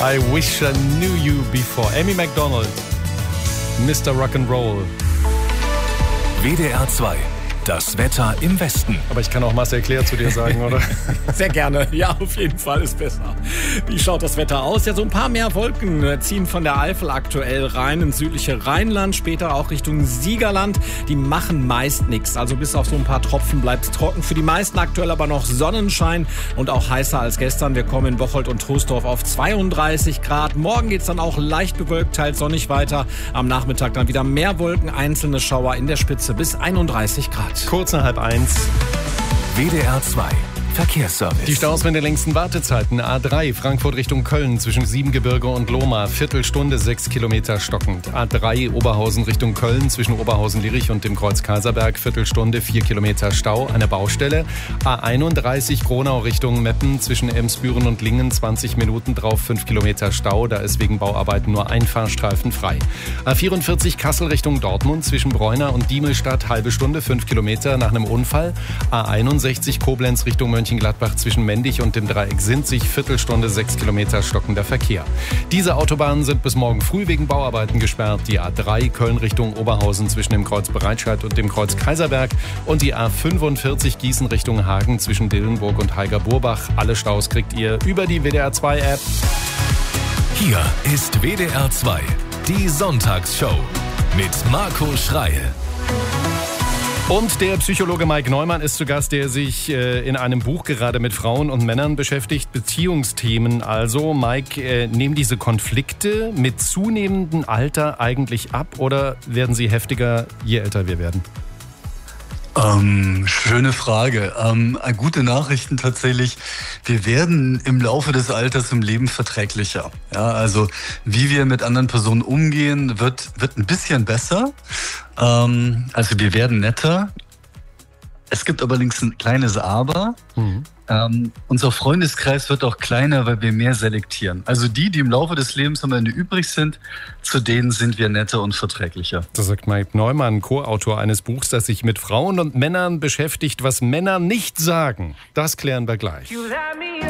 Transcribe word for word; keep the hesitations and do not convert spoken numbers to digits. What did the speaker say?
I wish I knew you before. Amy Macdonald, Mister Rock'n'Roll. W D R zwei. Das Wetter im Westen. Aber ich kann auch Marcel Claire zu dir sagen, oder? Sehr gerne. Ja, auf jeden Fall ist besser. Wie schaut das Wetter aus? Ja, so ein paar mehr Wolken ziehen von der Eifel aktuell rein ins südliche Rheinland, später auch Richtung Siegerland. Die machen meist nichts. Also bis auf so ein paar Tropfen bleibt es trocken. Für die meisten aktuell aber noch Sonnenschein und auch heißer als gestern. Wir kommen in Bocholt und Troisdorf auf zweiunddreißig Grad. Morgen geht's dann auch leicht bewölkt, teils sonnig weiter. Am Nachmittag dann wieder mehr Wolken, einzelne Schauer in der Spitze bis einunddreißig Grad. Kurz nach halb eins. W D R zwei. Verkehrsservice. Die Staus mit den längsten Wartezeiten. A drei Frankfurt Richtung Köln zwischen Siebengebirge und Lohmar. Viertelstunde, sechs Kilometer stockend. A drei Oberhausen Richtung Köln zwischen Oberhausen-Lierich und dem Kreuz Kaiserberg. Viertelstunde, vier Kilometer Stau. Eine Baustelle. A einunddreißig Gronau Richtung Meppen zwischen Emsbüren und Lingen. zwanzig Minuten drauf, fünf Kilometer Stau. Da ist wegen Bauarbeiten nur ein Fahrstreifen frei. A vierundvierzig Kassel Richtung Dortmund zwischen Bräuner und Diemelstadt. Halbe Stunde, fünf Kilometer nach einem Unfall. A einundsechzig Koblenz Richtung Mönchengladbach zwischen Mendig und dem Dreieck Sinzig, Viertelstunde, sechs Kilometer stockender Verkehr. Diese Autobahnen sind bis morgen früh wegen Bauarbeiten gesperrt. Die A drei Köln Richtung Oberhausen zwischen dem Kreuz Bereitscheid und dem Kreuz Kaiserberg und die A fünfundvierzig Gießen Richtung Hagen zwischen Dillenburg und Heiger-Burbach. Alle Staus kriegt ihr über die W D R zwei App. Hier ist W D R zwei, die Sonntagsshow mit Marco Schreil. Und der Psychologe Mike Neumann ist zu Gast, der sich äh, in einem Buch gerade mit Frauen und Männern beschäftigt, Beziehungsthemen. Also, Mike, äh, nehmen diese Konflikte mit zunehmendem Alter eigentlich ab oder werden sie heftiger, je älter wir werden? Ähm, schöne Frage. Ähm, gute Nachrichten tatsächlich. Wir werden im Laufe des Alters im Leben verträglicher. Ja, also wie wir mit anderen Personen umgehen, wird wird ein bisschen besser. Ähm, also wir werden netter. Es gibt allerdings ein kleines Aber. Mhm. Ähm, unser Freundeskreis wird auch kleiner, weil wir mehr selektieren. Also die, die im Laufe des Lebens am Ende übrig sind, zu denen sind wir netter und verträglicher. Das sagt Mike Neumann, Co-Autor eines Buchs, das sich mit Frauen und Männern beschäftigt, was Männer nicht sagen. Das klären wir gleich.